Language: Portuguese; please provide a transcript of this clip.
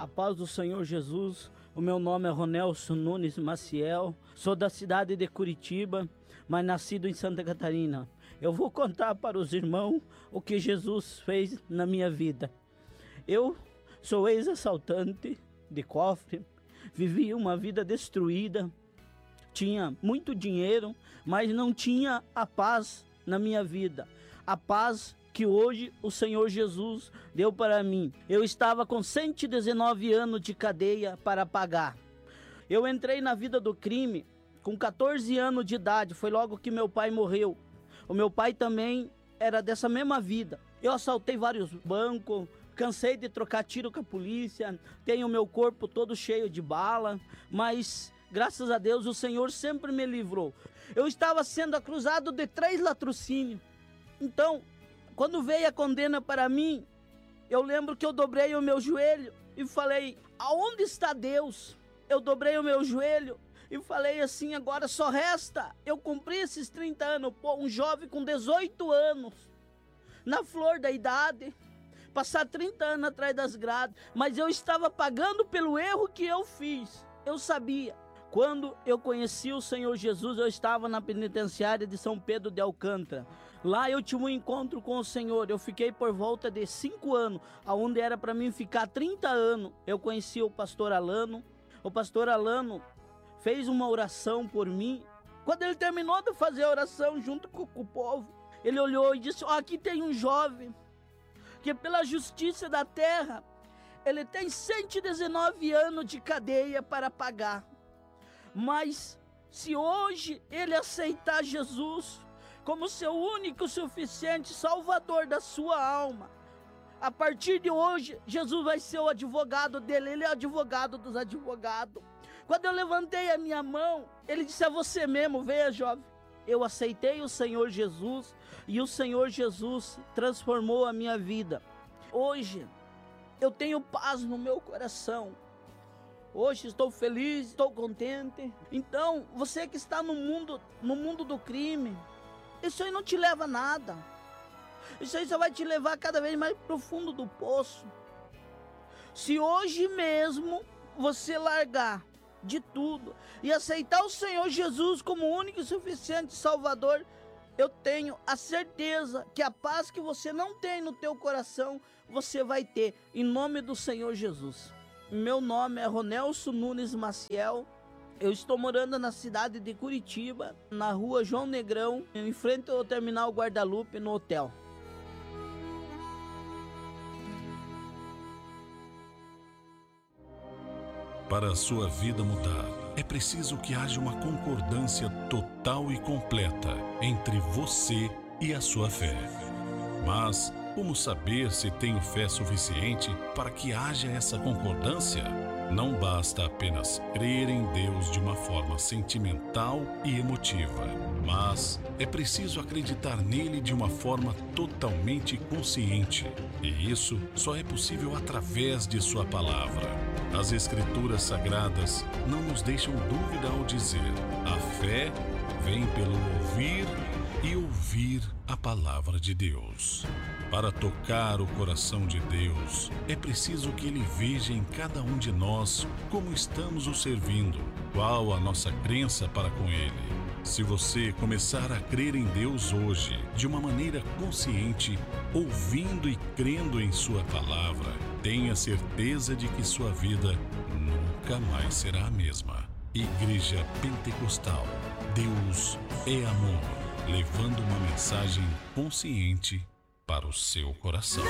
A paz do Senhor Jesus. O meu nome é Ronelson Nunes Maciel, sou da cidade de Curitiba, mas nascido em Santa Catarina. Eu vou contar para os irmãos o que Jesus fez na minha vida. Eu sou ex-assaltante de cofre, vivi uma vida destruída, tinha muito dinheiro, mas não tinha a paz na minha vida. A paz que hoje o Senhor Jesus deu para mim. Eu estava com 119 anos de cadeia para pagar. Eu entrei na vida do crime com 14 anos de idade, foi logo que meu pai morreu. O meu pai também era dessa mesma vida. Eu assaltei vários bancos, cansei de trocar tiro com a polícia, tenho meu corpo todo cheio de bala, mas graças a Deus o Senhor sempre me livrou. Eu estava sendo acusado de 3 latrocínios. Então, quando veio a condena para mim, eu lembro que eu dobrei o meu joelho e falei: aonde está Deus? Eu dobrei o meu joelho e falei assim: agora só resta eu cumprir esses 30 anos, pô, um jovem com 18 anos, na flor da idade, passar 30 anos atrás das grades, mas eu estava pagando pelo erro que eu fiz. Eu sabia. Quando eu conheci o Senhor Jesus, eu estava na penitenciária de São Pedro de Alcântara. Lá eu tive um encontro com o Senhor. Eu fiquei por volta de 5 anos, aonde era para mim ficar 30 anos. Eu conheci o pastor Alano. O pastor Alano fez uma oração por mim. Quando ele terminou de fazer a oração junto com o povo, ele olhou e disse: aqui tem um jovem que pela justiça da terra, ele tem 119 anos de cadeia para pagar. Mas se hoje ele aceitar Jesus como seu único, suficiente salvador da sua alma, a partir de hoje Jesus vai ser o advogado dele. Ele é o advogado dos advogados. Quando eu levantei a minha mão, ele disse: é você mesmo, venha, jovem. Eu aceitei o Senhor Jesus e o Senhor Jesus transformou a minha vida. Hoje eu tenho paz no meu coração. Hoje estou feliz, estou contente. Então, você que está no mundo do crime, isso aí não te leva a nada. Isso aí só vai te levar cada vez mais para o fundo do poço. Se hoje mesmo você largar de tudo e aceitar o Senhor Jesus como único e suficiente Salvador, eu tenho a certeza que a paz que você não tem no teu coração, você vai ter, em nome do Senhor Jesus. Meu nome é Ronelson Nunes Maciel. Eu estou morando na cidade de Curitiba, na rua João Negrão, em frente ao terminal Guadalupe, no hotel. Para a sua vida mudar, é preciso que haja uma concordância total e completa entre você e a sua fé. Mas como saber se tenho fé suficiente para que haja essa concordância? Não basta apenas crer em Deus de uma forma sentimental e emotiva, mas é preciso acreditar nele de uma forma totalmente consciente. E isso só é possível através de sua palavra. As Escrituras Sagradas não nos deixam dúvida ao dizer: a fé vem pelo ouvir e ouvir a palavra de Deus. Para tocar o coração de Deus, é preciso que Ele veja em cada um de nós como estamos o servindo, qual a nossa crença para com Ele. Se você começar a crer em Deus hoje, de uma maneira consciente, ouvindo e crendo em Sua palavra, tenha certeza de que sua vida nunca mais será a mesma. Igreja Pentecostal, Deus é amor, levando uma mensagem consciente para o seu coração.